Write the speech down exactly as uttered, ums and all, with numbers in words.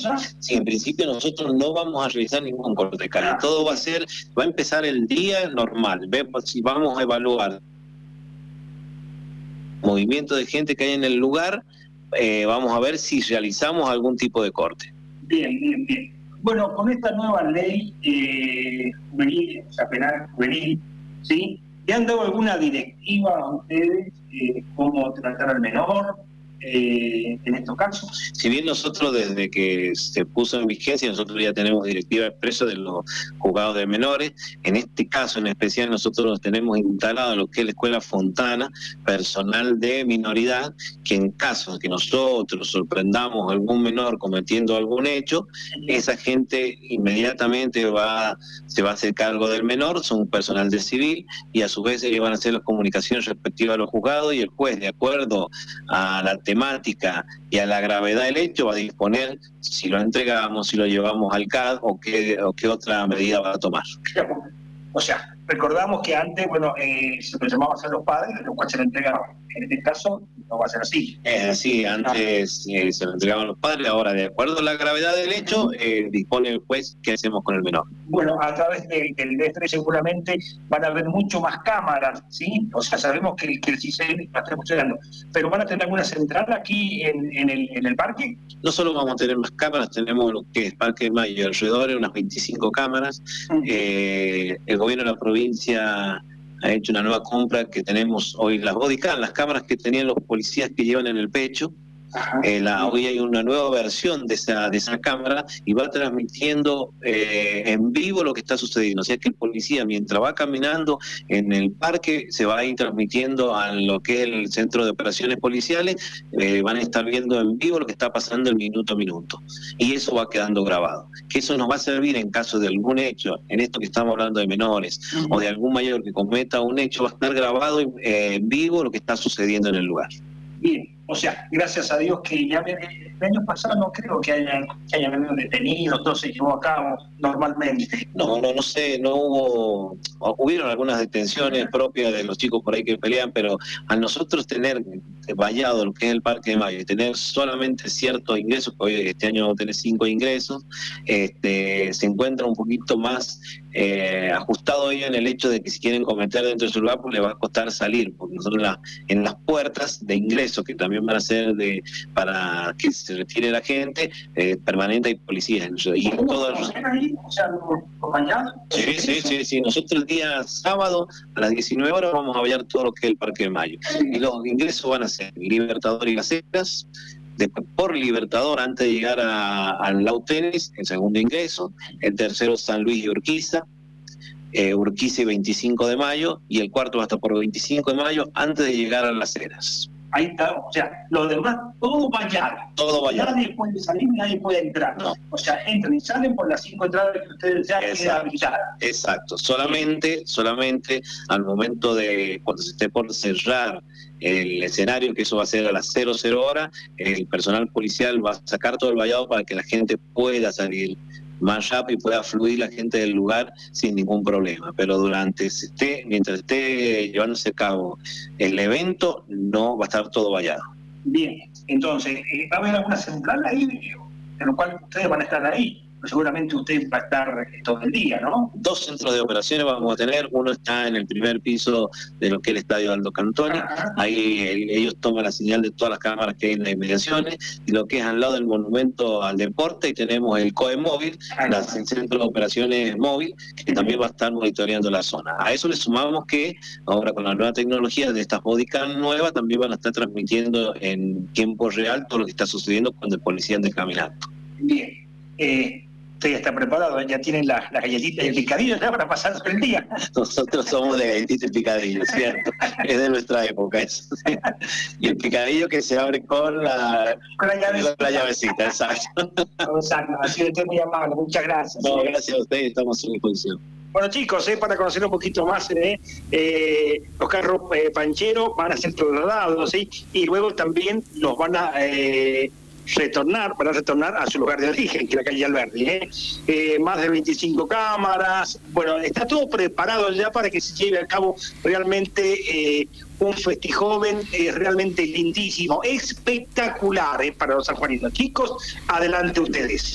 ya? Sí, en principio nosotros no vamos a realizar ningún corte de calle. Todo va a ser, va a empezar el día normal. Vemos si vamos a evaluar movimiento de gente que hay en el lugar, eh, vamos a ver si realizamos algún tipo de corte. Bien, bien, bien. Bueno, con esta nueva ley eh, juvenil, o sea, penal juvenil, ¿sí? ¿Le han dado alguna directiva a ustedes eh, cómo tratar al menor eh, en estos casos? Si bien nosotros desde que se puso en vigencia, nosotros ya tenemos directiva expresa de los juzgados de menores, en este caso en especial nosotros tenemos instalado lo que es la Escuela Fontana, personal de minoridad, que en caso de que nosotros sorprendamos a algún menor cometiendo algún hecho, esa gente inmediatamente va, se va a hacer cargo del menor, son personal de civil, y a su vez ellos van a hacer las comunicaciones respectivas a los juzgados, y el juez, de acuerdo a la temática y a la gravedad del hecho, va a disponer si lo entregamos, si lo llevamos al C A D o qué, o qué otra medida va a tomar. O sea, recordamos que antes, bueno, eh, se lo llamaba a los padres, los cuales se lo entregaban. En este caso, no va a ser así. Es así, antes eh, se lo entregaban los padres, ahora de acuerdo a la gravedad del hecho, eh, dispone el juez qué hacemos con el menor. Bueno, a través de, del D tres seguramente van a haber mucho más cámaras, ¿sí? O sea, sabemos que, el, que el C I S E N va a estar funcionando, pero ¿van a tener alguna central aquí en, en, el, en el parque? No solo vamos a tener más cámaras, tenemos lo que es Parque de Mayo alrededor de unas veinticinco cámaras. Uh-huh. eh, el gobierno de la provincia ha hecho una nueva compra que tenemos hoy, las bodycam, las cámaras que tenían los policías que llevan en el pecho. Eh, la, hoy hay una nueva versión de esa, de esa cámara y va transmitiendo eh, en vivo lo que está sucediendo. O sea que el policía, mientras va caminando en el parque, se va a ir transmitiendo a lo que es el centro de operaciones policiales, eh, van a estar viendo en vivo lo que está pasando el minuto a minuto. Y eso va quedando grabado. Que eso nos va a servir en caso de algún hecho, en esto que estamos hablando de menores, uh-huh, o de algún mayor que cometa un hecho, va a estar grabado eh, en vivo lo que está sucediendo en el lugar. Bien, o sea, gracias a Dios que ya me, el año pasado no creo que hayan, que hayan venido detenidos, todo se llevó a cabo normalmente. No, no, no sé, no hubo, hubieron algunas detenciones propias de los chicos por ahí que pelean, pero a nosotros tener vallado lo que es el Parque de Mayo y tener solamente ciertos ingresos, porque hoy este año vamos a tener cinco ingresos, este, se encuentra un poquito más eh, ajustado ellos en el hecho de que si quieren cometer dentro de su lugar, pues les va a costar salir, porque nosotros la, en las puertas de ingreso, que también van a ser de para que se retire la gente, eh, permanente hay policías. Y todo el... Sí, sí, sí, sí. Nosotros el día sábado a las diecinueve horas vamos a vallar todo lo que es el Parque de Mayo. Y los ingresos van a ser Libertador y Las Heras, después por Libertador antes de llegar a, al Lautenis, el segundo ingreso, el tercero San Luis y Urquiza, eh, Urquiza y veinticinco de mayo, y el cuarto va a estar por veinticinco de mayo antes de llegar a Las Heras. Ahí está, o sea, lo demás, todo vallado. Todo vallado. Nadie puede salir, nadie puede entrar. No. O sea, entran y salen por las cinco entradas que ustedes ya quedan habilitadas. Exacto. Solamente, solamente al momento de cuando se esté por cerrar el escenario, que eso va a ser a las cero cero horas, el personal policial va a sacar todo el vallado para que la gente pueda salir más rápido y pueda fluir la gente del lugar sin ningún problema. Pero durante esté, mientras esté llevándose a cabo el evento, no va a estar todo vallado. Bien, entonces, ¿va a haber alguna central ahí, en lo cual ustedes van a estar ahí? Pues seguramente usted va a estar todo el día, ¿no? Dos centros de operaciones vamos a tener. Uno está en el primer piso de lo que es el estadio Aldo Cantoni. Ajá. Ahí el, ellos toman la señal de todas las cámaras que hay en las inmediaciones. Y lo que es al lado del monumento al deporte, y tenemos el C O E móvil, la, el centro de operaciones móvil, que también va a estar monitoreando la zona. A eso le sumamos que ahora con la nueva tecnología de estas bodycam nuevas también van a estar transmitiendo en tiempo real todo lo que está sucediendo cuando el policía ande caminando. Bien. Eh... Usted ya está preparado, ya tienen las, las galletitas y el picadillo ya para pasar todo el día. Nosotros somos de galletitas y picadillo, ¿cierto? Es de nuestra época eso. Y el picadillo que se abre con la, con la llavecita. Con la llavecita, exacto. Exacto, así usted es muy amable, muchas gracias. No, gracias a ustedes, estamos en disposición. Bueno, chicos, eh, para conocer un poquito más, eh, eh, los carros eh, pancheros van a ser trasladados, ¿sí? Y luego también los van a... Eh, retornar, para retornar a su lugar de origen, que es la calle Alberdi, ¿eh? Eh, más de veinticinco cámaras, bueno, está todo preparado ya para que se lleve a cabo realmente eh, un festijoven eh, realmente lindísimo, espectacular eh, para los sanjuaninos. Chicos, adelante ustedes.